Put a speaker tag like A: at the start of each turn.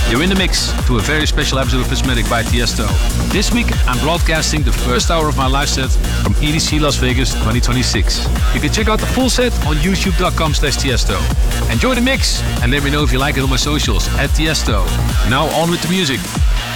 A: You're in the mix to a very special episode of Prismatic by Tiesto. This week, I'm broadcasting the first hour of my live set from EDC Las Vegas 2026. You can check out the full set on youtube.com/Tiesto. Enjoy the mix and let me know if you like it on my socials @Tiesto. Now on with the music.